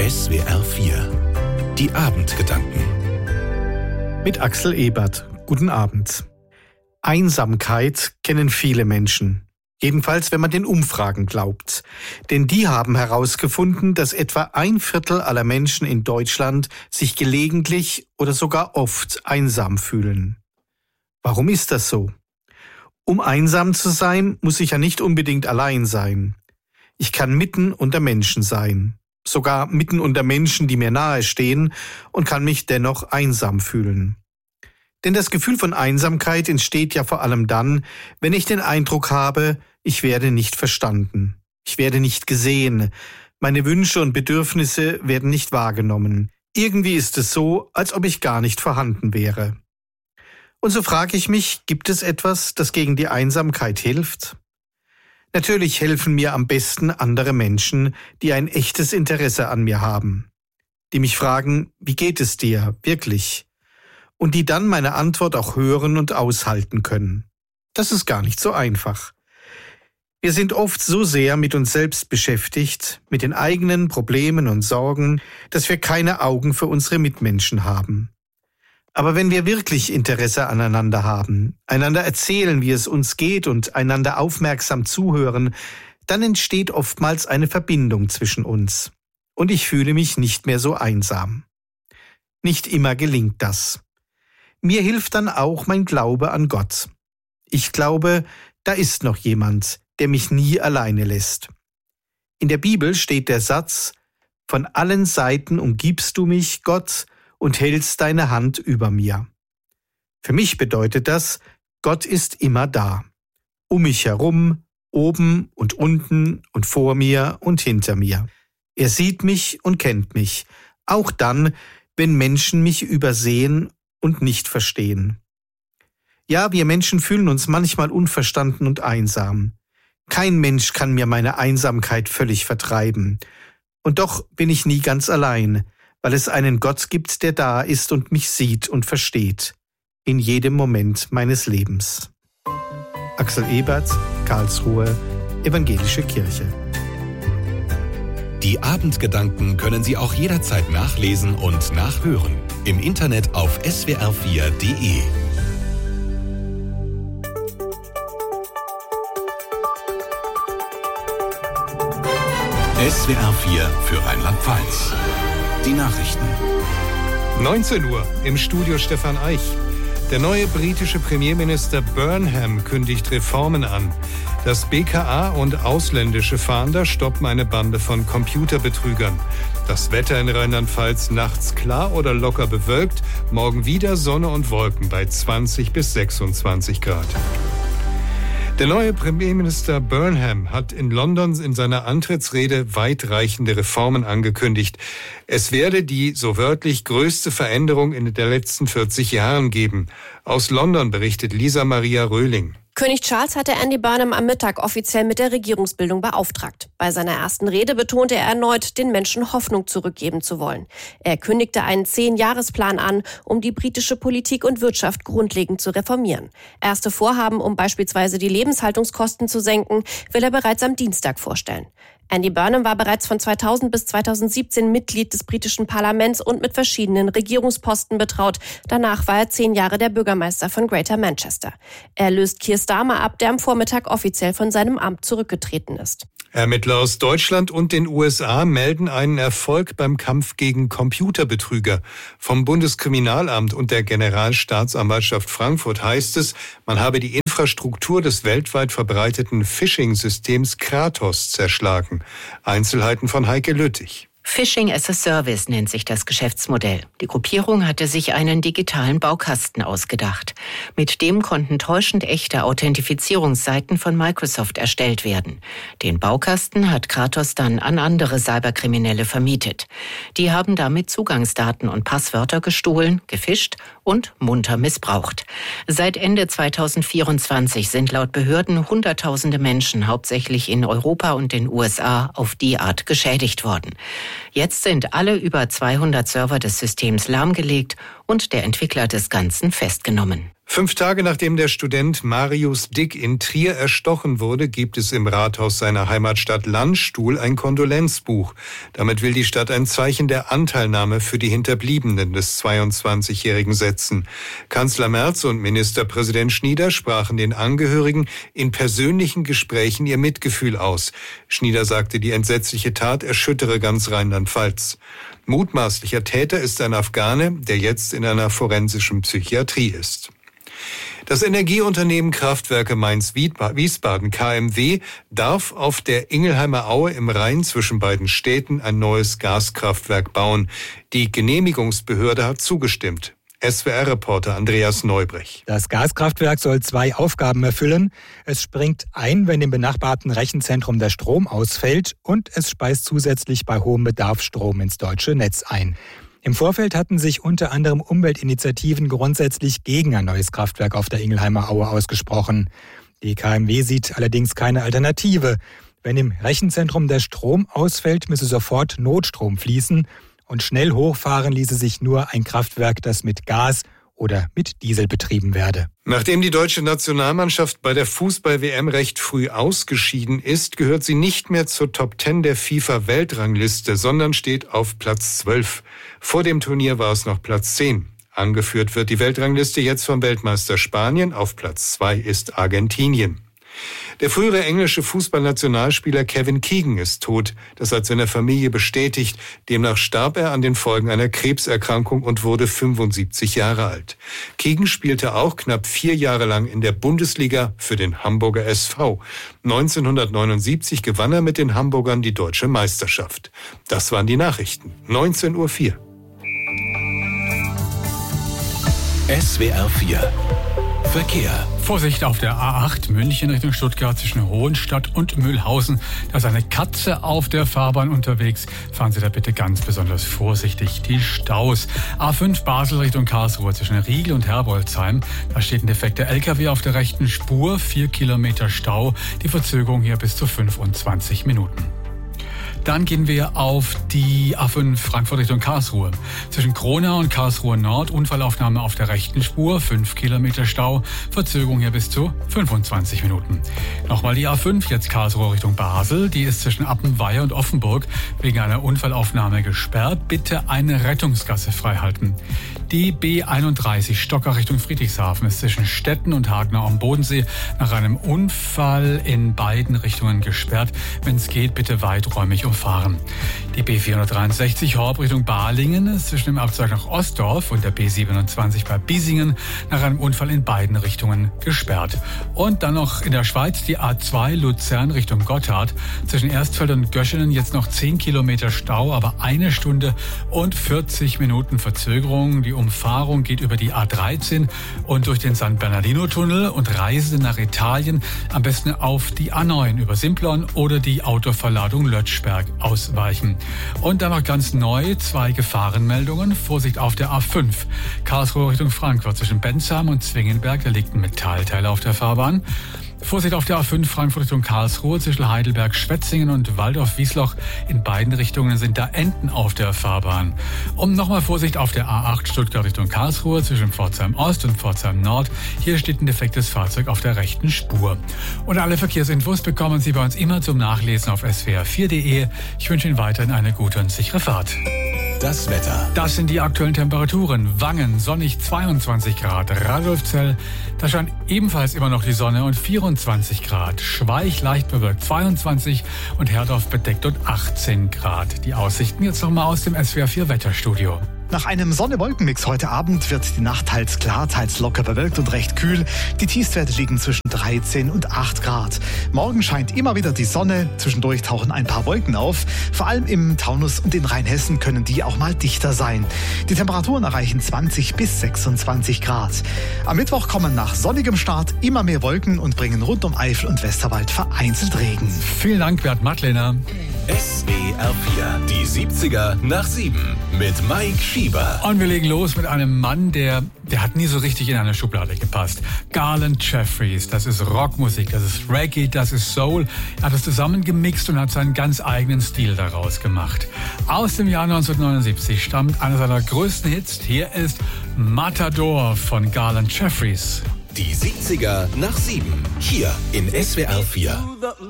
SWR 4 Die Abendgedanken mit Axel Ebert. Guten Abend. Einsamkeit kennen viele Menschen. Jedenfalls, wenn man den Umfragen glaubt. Denn die haben herausgefunden, dass etwa 1/4 aller Menschen in Deutschland sich gelegentlich oder sogar oft einsam fühlen. Warum ist das so? Um einsam zu sein, muss ich ja nicht unbedingt allein sein. Ich kann mitten unter Menschen sein. Sogar mitten unter Menschen, die mir nahe stehen, und kann mich dennoch einsam fühlen. Denn das Gefühl von Einsamkeit entsteht ja vor allem dann, wenn ich den Eindruck habe, ich werde nicht verstanden. Ich werde nicht gesehen. Meine Wünsche und Bedürfnisse werden nicht wahrgenommen. Irgendwie ist es so, als ob ich gar nicht vorhanden wäre. Und so frage ich mich, gibt es etwas, das gegen die Einsamkeit hilft? Natürlich helfen mir am besten andere Menschen, die ein echtes Interesse an mir haben. Die mich fragen, wie geht es dir, wirklich? Und die dann meine Antwort auch hören und aushalten können. Das ist gar nicht so einfach. Wir sind oft so sehr mit uns selbst beschäftigt, mit den eigenen Problemen und Sorgen, dass wir keine Augen für unsere Mitmenschen haben. Aber wenn wir wirklich Interesse aneinander haben, einander erzählen, wie es uns geht und einander aufmerksam zuhören, dann entsteht oftmals eine Verbindung zwischen uns. Und ich fühle mich nicht mehr so einsam. Nicht immer gelingt das. Mir hilft dann auch mein Glaube an Gott. Ich glaube, da ist noch jemand, der mich nie alleine lässt. In der Bibel steht der Satz: Von allen Seiten umgibst du mich, Gott, und hältst deine Hand über mir. Für mich bedeutet das, Gott ist immer da. Um mich herum, oben und unten und vor mir und hinter mir. Er sieht mich und kennt mich, auch dann, wenn Menschen mich übersehen und nicht verstehen. Ja, wir Menschen fühlen uns manchmal unverstanden und einsam. Kein Mensch kann mir meine Einsamkeit völlig vertreiben. Und doch bin ich nie ganz allein, weil es einen Gott gibt, der da ist und mich sieht und versteht. In jedem Moment meines Lebens. Axel Ebert, Karlsruhe, Evangelische Kirche. Die Abendgedanken können Sie auch jederzeit nachlesen und nachhören. Im Internet auf swr4.de. SWR 4 für Rheinland-Pfalz. Die Nachrichten. 19 Uhr, im Studio Stefan Eich. Der neue britische Premierminister Burnham kündigt Reformen an. Das BKA und ausländische Fahnder stoppen eine Bande von Computerbetrügern. Das Wetter in Rheinland-Pfalz nachts klar oder locker bewölkt, morgen wieder Sonne und Wolken bei 20 bis 26 Grad. Der neue Premierminister Burnham hat in London in seiner Antrittsrede weitreichende Reformen angekündigt. Es werde die, so wörtlich, größte Veränderung in den letzten 40 Jahren geben. Aus London berichtet Lisa Maria Röhling. König Charles hatte Andy Burnham am Mittag offiziell mit der Regierungsbildung beauftragt. Bei seiner ersten Rede betonte er erneut, den Menschen Hoffnung zurückgeben zu wollen. Er kündigte einen 10-Jahresplan an, um die britische Politik und Wirtschaft grundlegend zu reformieren. Erste Vorhaben, um beispielsweise die Lebenshaltungskosten zu senken, will er bereits am Dienstag vorstellen. Andy Burnham war bereits von 2000 bis 2017 Mitglied des britischen Parlaments und mit verschiedenen Regierungsposten betraut. Danach war er 10 Jahre der Bürgermeister von Greater Manchester. Er löst Keir Starmer ab, der am Vormittag offiziell von seinem Amt zurückgetreten ist. Ermittler aus Deutschland und den USA melden einen Erfolg beim Kampf gegen Computerbetrüger. Vom Bundeskriminalamt und der Generalstaatsanwaltschaft Frankfurt heißt es, man habe die Infrastruktur des weltweit verbreiteten Phishing-Systems Kratos zerschlagen. Einzelheiten von Heike Lüttich. Phishing as a Service nennt sich das Geschäftsmodell. Die Gruppierung hatte sich einen digitalen Baukasten ausgedacht. Mit dem konnten täuschend echte Authentifizierungsseiten von Microsoft erstellt werden. Den Baukasten hat Kratos dann an andere Cyberkriminelle vermietet. Die haben damit Zugangsdaten und Passwörter gestohlen, gefischt und munter missbraucht. Seit Ende 2024 sind laut Behörden Hunderttausende Menschen, hauptsächlich in Europa und den USA, auf die Art geschädigt worden. Jetzt sind alle über 200 Server des Systems lahmgelegt und der Entwickler des Ganzen festgenommen. 5 Tage nachdem der Student Marius Dick in Trier erstochen wurde, gibt es im Rathaus seiner Heimatstadt Landstuhl ein Kondolenzbuch. Damit will die Stadt ein Zeichen der Anteilnahme für die Hinterbliebenen des 22-Jährigen setzen. Kanzler Merz und Ministerpräsident Schnieder sprachen den Angehörigen in persönlichen Gesprächen ihr Mitgefühl aus. Schnieder sagte, die entsetzliche Tat erschüttere ganz Rheinland-Pfalz. Mutmaßlicher Täter ist ein Afghane, der jetzt in einer forensischen Psychiatrie ist. Das Energieunternehmen Kraftwerke Mainz-Wiesbaden KMW darf auf der Ingelheimer Aue im Rhein zwischen beiden Städten ein neues Gaskraftwerk bauen. Die Genehmigungsbehörde hat zugestimmt. SWR-Reporter Andreas Neubrech. Das Gaskraftwerk soll 2 Aufgaben erfüllen. Es springt ein, wenn im benachbarten Rechenzentrum der Strom ausfällt, und es speist zusätzlich bei hohem Bedarf Strom ins deutsche Netz ein. Im Vorfeld hatten sich unter anderem Umweltinitiativen grundsätzlich gegen ein neues Kraftwerk auf der Ingelheimer Aue ausgesprochen. Die KMW sieht allerdings keine Alternative. Wenn im Rechenzentrum der Strom ausfällt, müsse sofort Notstrom fließen, und schnell hochfahren ließe sich nur ein Kraftwerk, das mit Gas oder mit Diesel betrieben werde. Nachdem die deutsche Nationalmannschaft bei der Fußball-WM recht früh ausgeschieden ist, gehört sie nicht mehr zur Top 10 der FIFA-Weltrangliste, sondern steht auf Platz 12. Vor dem Turnier war es noch Platz 10. Angeführt wird die Weltrangliste jetzt vom Weltmeister Spanien. Auf Platz 2 ist Argentinien. Der frühere englische Fußballnationalspieler Kevin Keegan ist tot. Das hat seine Familie bestätigt. Demnach starb er an den Folgen einer Krebserkrankung und wurde 75 Jahre alt. Keegan spielte auch knapp 4 Jahre lang in der Bundesliga für den Hamburger SV. 1979 gewann er mit den Hamburgern die deutsche Meisterschaft. Das waren die Nachrichten. 19:04 Uhr. SWR 4 Verkehr. Vorsicht auf der A8 München Richtung Stuttgart zwischen Hohenstadt und Mühlhausen. Da ist eine Katze auf der Fahrbahn unterwegs. Fahren Sie da bitte ganz besonders vorsichtig. Die Staus. A5 Basel Richtung Karlsruhe zwischen Riegel und Herbolzheim. Da steht ein defekter LKW auf der rechten Spur. 4 Kilometer Stau. Die Verzögerung hier bis zu 25 Minuten. Dann gehen wir auf die A5 Frankfurt Richtung Karlsruhe. Zwischen Kronau und Karlsruhe Nord Unfallaufnahme auf der rechten Spur, 5 Kilometer Stau, Verzögerung hier bis zu 25 Minuten. Nochmal die A5, jetzt Karlsruhe Richtung Basel. Die ist zwischen Appenweier und Offenburg wegen einer Unfallaufnahme gesperrt. Bitte eine Rettungsgasse freihalten. Die B31 Stocker Richtung Friedrichshafen ist zwischen Stetten und Hagenau am Bodensee nach einem Unfall in beiden Richtungen gesperrt. Wenn es geht, bitte weiträumig umfahren. Die B463 Horb Richtung Balingen ist zwischen dem Abzweig nach Ostdorf und der B27 bei Biesingen nach einem Unfall in beiden Richtungen gesperrt. Und dann noch in der Schweiz die A2 Luzern Richtung Gotthard. Zwischen Erstfeld und Göschenen jetzt noch 10 Kilometer Stau, aber 1 Stunde und 40 Minuten Verzögerung. Die Umfahrung geht über die A13 und durch den San Bernardino-Tunnel, und Reisende nach Italien am besten auf die A9 über Simplon oder die Autoverladung Lötschberg ausweichen. Und dann noch ganz neu 2 Gefahrenmeldungen. Vorsicht auf der A5. Karlsruhe Richtung Frankfurt zwischen Bensheim und Zwingenberg. Da liegt ein Metallteil auf der Fahrbahn. Vorsicht auf der A5 Frankfurt Richtung Karlsruhe zwischen Heidelberg, Schwetzingen und Waldorf-Wiesloch. In beiden Richtungen sind da Enten auf der Fahrbahn. Und nochmal Vorsicht auf der A8 Stuttgart Richtung Karlsruhe zwischen Pforzheim Ost und Pforzheim Nord. Hier steht ein defektes Fahrzeug auf der rechten Spur. Und alle Verkehrsinfos bekommen Sie bei uns immer zum Nachlesen auf swr4.de. Ich wünsche Ihnen weiterhin eine gute und sichere Fahrt. Das Wetter. Das sind die aktuellen Temperaturen. Wangen sonnig 22 Grad. Radolfzell, da scheint ebenfalls immer noch die Sonne und 24 Grad. Schweich leicht bewölkt 22 und Herdorf bedeckt und 18 Grad. Die Aussichten jetzt nochmal aus dem SWR 4 Wetterstudio. Nach einem Sonne-Wolken-Mix heute Abend wird die Nacht teils klar, teils locker bewölkt und recht kühl. Die Tiefstwerte liegen zwischen 13 und 8 Grad. Morgen scheint immer wieder die Sonne. Zwischendurch tauchen ein paar Wolken auf. Vor allem im Taunus und in Rheinhessen können die auch mal dichter sein. Die Temperaturen erreichen 20 bis 26 Grad. Am Mittwoch kommen nach sonnigem Start immer mehr Wolken und bringen rund um Eifel und Westerwald vereinzelt Regen. Vielen Dank, Bert Mattlener. SWR 4, die 70er nach 7 mit Mike Schieber. Und wir legen los mit einem Mann, der hat nie so richtig in eine Schublade gepasst. Garland Jeffries, das ist Rockmusik, das ist Reggae, das ist Soul. Er hat es zusammengemixt und hat seinen ganz eigenen Stil daraus gemacht. Aus dem Jahr 1979 stammt einer seiner größten Hits. Hier ist Matador von Garland Jeffries. Die 70er nach 7, hier in SWR 4.